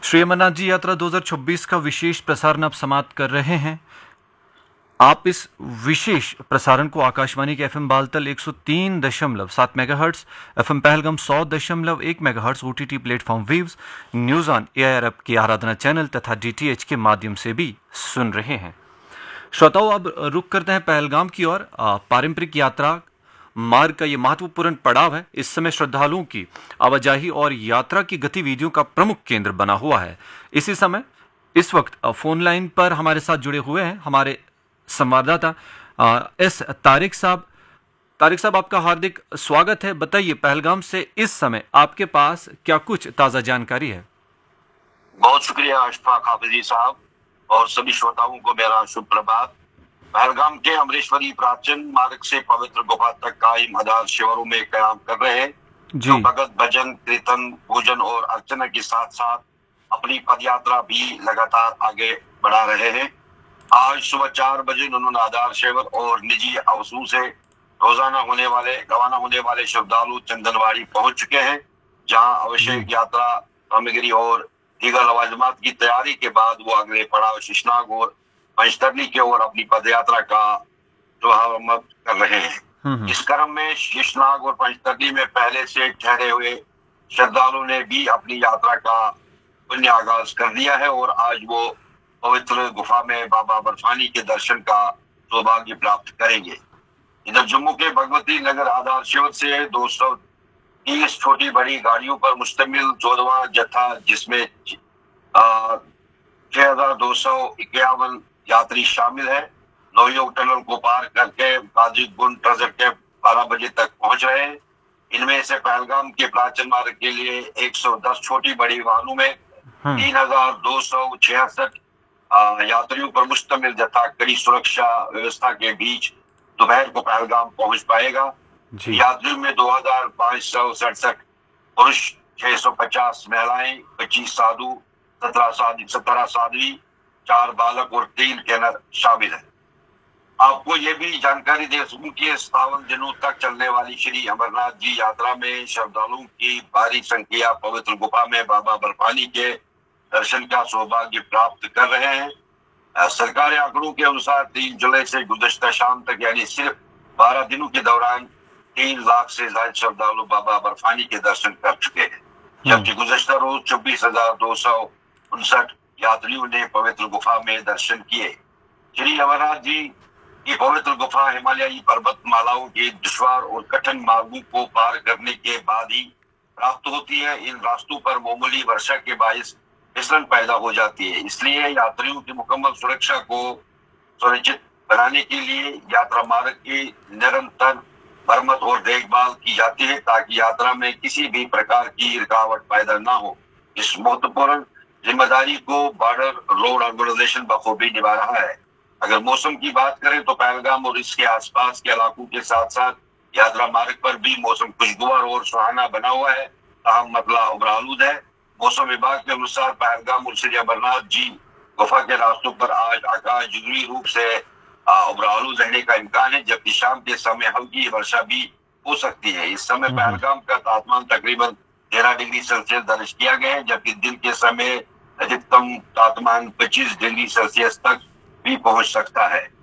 श्री अमरनाथ जी यात्रा 2026 का विशेष प्रसारण आप समाप्त कर रहे हैं। आप इस विशेष प्रसारण को आकाशवाणी के FM Baltal 103.7 megahertz, FM Pahalgam 100.1 megahertz, OTT platform waves, news on AIR app के आराधना चैनल तथा डीटीएच के माध्यम से भी सुन रहे हैं। श्रोताओं, अब रुक करते हैं पहलगाम की ओर। पारंपरिक यात्रा मार्ग का यह महत्वपूर्ण पड़ाव है। इस समय श्रद्धालुओं की आवाजाही और यात्रा की गतिविधियों का प्रमुख केंद्र बना हुआ है। इसी समय इस वक्त फोन लाइन पर हमारे साथ जुड़े हुए हैं हमारे संवाददाता एस तारिक साहब। तारिक साहब, आपका हार्दिक स्वागत है। बताइए, पहलगाम से इस समय आपके पास क्या कुछ ताजा जानकारी है? बहुत शुक्रिया अशफाक हाफिजी साहब और सभी श्रोताओं को मेरा शुभ प्रभात। पहलगाम के अमरेश्वरी प्राचीन मार्ग से पवित्र गुफा तक कायम 1000 शिविरों में कयाम कर रहे हैं, जो भगत भजन, कीर्तन, पूजन और अर्चना के साथ साथ अपनी पदयात्रा भी लगातार आगे बढ़ा रहे हैं। आज सुबह 4 बजे उन्होंने 1000 शिविर और निजी आवासों से रवाना होने वाले श्रद्धालु चंदनवाड़ी पहुंच चुके हैं, जहां आवश्यक यात्रा सामग्री और दीगर लवाजमात की तैयारी के बाद वो अगले पड़ाव शीशनाग और पंचतरणी की ओर अपनी पदयात्रा का शुभारंभ कर रहे हैं। इस क्रम में शीशनाग और पंचतरणी में पहले से ठहरे हुए श्रद्धालुओं ने भी अपनी यात्रा का पुण्य आगाज कर दिया है और आज वो पवित्र गुफा में बाबा बर्फानी के दर्शन का सौभाग्य प्राप्त करेंगे। इधर जम्मू के भगवती नगर आधार शिविर से 230 छोटी बड़ी गाड़ियों पर मुश्तमिल 14वां जत्था, जिसमें 6251 यात्री शामिल है, नौयोग टनल को पार करके काजीगुंड ट्रजर के 12 बजे तक पहुंच रहे हैं। इनमें से पहलगाम के प्राचीन मार्ग के लिए 110 छोटी बड़ी वाहनों में 3266 यात्रियों पर मुश्तमिल जत्था कड़ी सुरक्षा व्यवस्था के बीच दोपहर को पहलगाम पहुंच पाएगा। यात्रियों में 2567 पुरुष, 650 महिलाएं, 25 साधु, 17 साध्वी, 4 बालक और 3 किन्नर शामिल है। आपको ये भी जानकारी दे सकूं कि 57 दिनों तक चलने वाली श्री अमरनाथ जी यात्रा में श्रद्धालुओं की भारी संख्या पवित्र गुफा में बाबा बर्फानी के दर्शन का सौभाग्य प्राप्त कर रहे हैं। सरकारी आंकड़ों के अनुसार 3 जुलाई से गुज़श्ता शाम तक यानी सिर्फ 12 दिनों के दौरान 3 लाख से ज्यादा श्रद्धालु बाबा बर्फानी के दर्शन कर चुके हैं, जबकि गुज़श्ता रोज 24,259 यात्रियों ने पवित्र गुफा में दर्शन किए। श्री अमरनाथ जी की पवित्र गुफा हिमालयी पर्वत मालाओं के दुश्वार और कठिन मार्गों को पार करने के बाद ही प्राप्त होती है। इन रास्तों पर मामूली वर्षा के बायस फिसलन पैदा हो जाती है, इसलिए यात्रियों की मुकम्मल सुरक्षा को सुनिश्चित बनाने के लिए यात्रा मार्ग की निरंतर मरम्मत और देखभाल की जाती है, ताकि यात्रा में किसी भी प्रकार की रुकावट पैदा न हो। इस महत्वपूर्ण जिम्मेदारी को बॉर्डर रोड ऑर्गेनाइजेशन बखूबी निभा रहा है। अगर मौसम की बात करें तो पहलगाम और इसके आसपास के इलाकों के साथ साथ यात्रा मार्ग पर भी मौसम खुशगवार और सुहाना बना हुआ है, ताहम मतला उबरालूद है। मौसम विभाग के अनुसार पहलगाम और श्री अमरनाथ जी गुफा के रास्तों पर आज आकाश जुजवी रूप से उबरालूद रहने का इम्कान है, जबकि शाम के समय हल्की वर्षा भी हो सकती है। इस समय पहलगाम का तापमान तकरीबन 13 डिग्री सेल्सियस दर्ज किया गया है, जबकि दिन के समय अधिकतम तापमान 25 डिग्री सेल्सियस तक भी पहुंच सकता है।